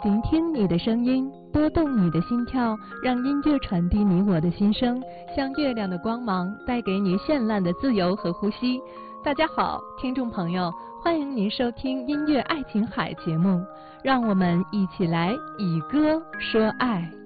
聆听你的声音，拨动你的心跳，让音乐传递你我的心声，像月亮的光芒，带给你绚烂的自由和呼吸。大家好，听众朋友，欢迎您收听音乐爱琴海节目，让我们一起来以歌说爱。